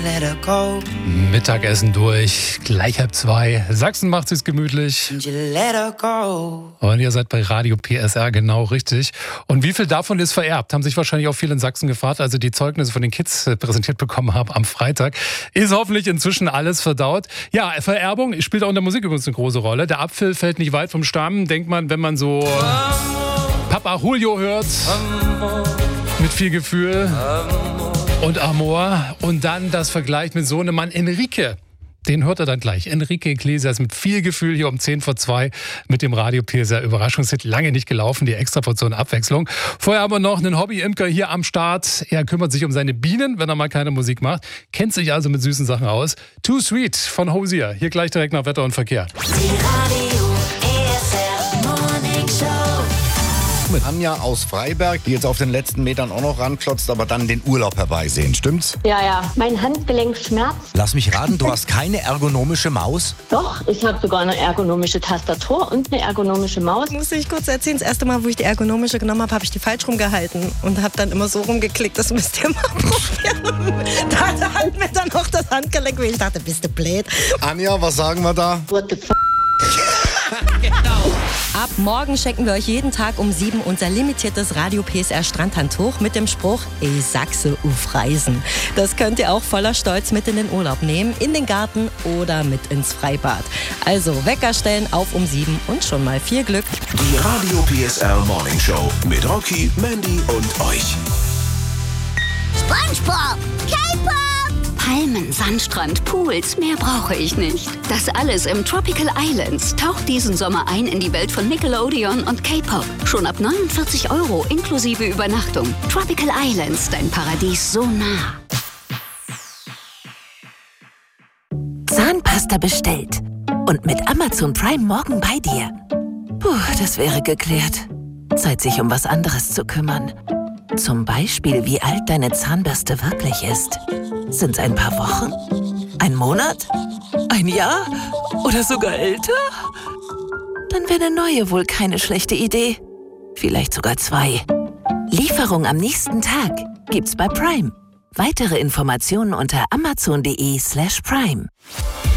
Mittagessen durch, gleich 1:30. Sachsen macht es gemütlich. Und ihr seid bei Radio PSR genau richtig. Und wie viel davon ist vererbt? Haben sich wahrscheinlich auch viele in Sachsen gefragt, als sie die Zeugnisse von den Kids präsentiert bekommen haben am Freitag. Ist hoffentlich inzwischen alles verdaut. Ja, Vererbung spielt auch in der Musik übrigens eine große Rolle. Der Apfel fällt nicht weit vom Stamm, denkt man, wenn man so Papa Julio hört. Mit viel Gefühl und Amor. Und dann das Vergleich mit Sohnemann Enrique. Den hört er dann gleich. Enrique Iglesias mit viel Gefühl hier um 1:10 mit dem Radio PSR Überraschungshit. Lange nicht gelaufen, die Extraportion Abwechslung. Vorher haben wir noch einen Hobby-Imker hier am Start. Er kümmert sich um seine Bienen, wenn er mal keine Musik macht. Kennt sich also mit süßen Sachen aus. Too Sweet von Hosier. Hier gleich direkt nach Wetter und Verkehr. Mit Anja aus Freiberg, die jetzt auf den letzten Metern auch noch ranklotzt, aber dann den Urlaub herbeisehen, stimmt's? Ja, mein Handgelenk schmerzt. Lass mich raten, du hast keine ergonomische Maus? Doch, ich habe sogar eine ergonomische Tastatur und eine ergonomische Maus. Muss ich kurz erzählen, das erste Mal, wo ich die ergonomische genommen habe, habe ich die falsch rumgehalten und habe dann immer so rumgeklickt, das müsst ihr mal probieren. Da hat mir dann auch das Handgelenk weh. Ich dachte, bist du blöd? Anja, was sagen wir da? What the f***? Ab morgen schenken wir euch jeden Tag um 7 unser limitiertes Radio PSR Strandhandtuch mit dem Spruch "Ey Sachse uf Reisen". Das könnt ihr auch voller Stolz mit in den Urlaub nehmen, in den Garten oder mit ins Freibad. Also Wecker stellen auf um 7 und schon mal viel Glück. Die Radio PSR Morning Show mit Rocky, Mandy und euch. SpongeBob, K-Pop, Palmen, Sandstrand, Pools, mehr brauche ich nicht. Das alles im Tropical Islands. Taucht diesen Sommer ein in die Welt von Nickelodeon und K-Pop. Schon ab 49 € inklusive Übernachtung. Tropical Islands, dein Paradies so nah. Zahnpasta bestellt. Und mit Amazon Prime morgen bei dir. Puh, das wäre geklärt. Zeit, sich um was anderes zu kümmern. Zum Beispiel, wie alt deine Zahnbürste wirklich ist. Sind's ein paar Wochen? Ein Monat? Ein Jahr? Oder sogar älter? Dann wäre eine neue wohl keine schlechte Idee. Vielleicht sogar 2. Lieferung am nächsten Tag gibt's bei Prime. Weitere Informationen unter amazon.de/prime.